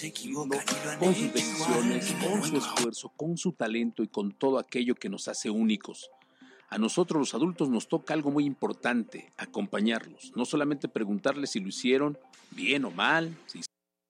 con sus decisiones, con su esfuerzo, con su talento y con todo aquello que nos hace únicos. A nosotros los adultos nos toca algo muy importante, acompañarlos, no solamente preguntarles si lo hicieron bien o mal, si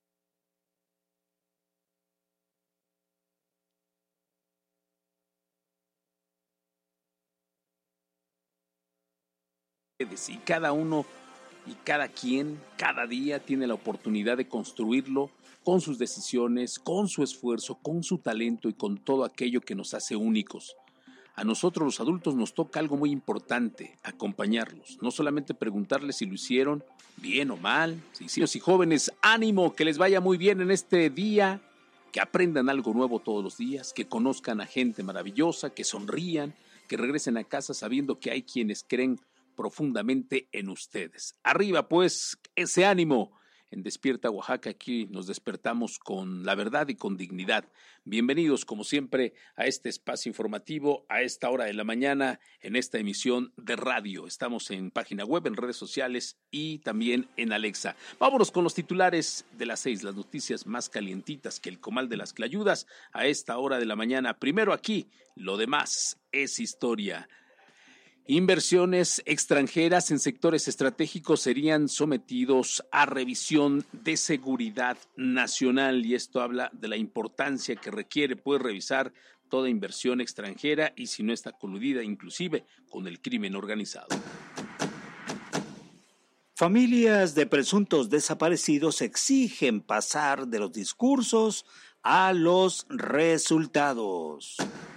y cada uno y cada quien, cada día tiene la oportunidad de construirlo con sus decisiones, con su esfuerzo, con su talento y con todo aquello que nos hace únicos. A nosotros los adultos nos toca algo muy importante, acompañarlos, no solamente preguntarles si lo hicieron bien o mal. Y jóvenes, ánimo, que les vaya muy bien en este día, que aprendan algo nuevo todos los días, que conozcan a gente maravillosa, que sonrían, que regresen a casa sabiendo que hay quienes creen profundamente en ustedes. Arriba pues ese ánimo. En Despierta Oaxaca, aquí nos despertamos con la verdad y con dignidad. Bienvenidos como siempre a este espacio informativo a esta hora de la mañana en esta emisión de radio. Estamos en página web, en redes sociales y también en Alexa. Vámonos con los titulares de las 6, las noticias más calientitas que el comal de las clayudas a esta hora de la mañana. Primero aquí, lo demás es historia. Inversiones extranjeras en sectores estratégicos serían sometidos a revisión de seguridad nacional y esto habla de la importancia que requiere revisar toda inversión extranjera y si no está coludida inclusive con el crimen organizado. Familias de presuntos desaparecidos exigen pasar de los discursos a los resultados.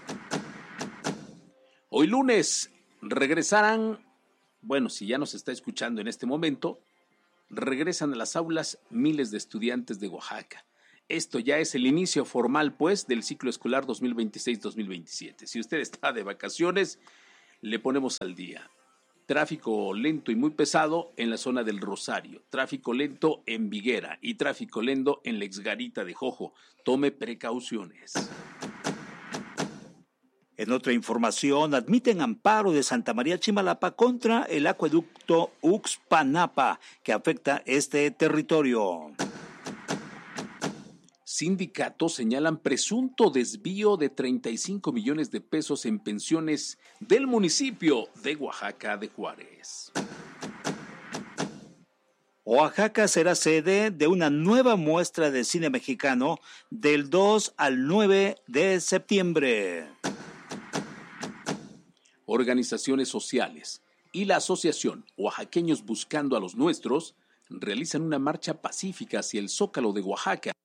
Hoy lunes regresarán, bueno, si ya nos está escuchando en este momento, regresan a las aulas miles de estudiantes de Oaxaca. Esto ya es el inicio formal, pues, del ciclo escolar 2026-2027. Si usted está de vacaciones, le ponemos al día. Tráfico lento y muy pesado en la zona del Rosario, tráfico lento en Viguera y tráfico lento en la Exgarita de Jojo. Tome precauciones. En otra información, admiten amparo de Santa María Chimalapa contra el acueducto Uxpanapa, que afecta este territorio. Sindicatos señalan presunto desvío de 35 millones de pesos en pensiones del municipio de Oaxaca de Juárez. Oaxaca será sede de una nueva muestra de cine mexicano del 2 al 9 de septiembre. Organizaciones sociales y la asociación Oaxaqueños Buscando a los Nuestros realizan una marcha pacífica hacia el Zócalo de Oaxaca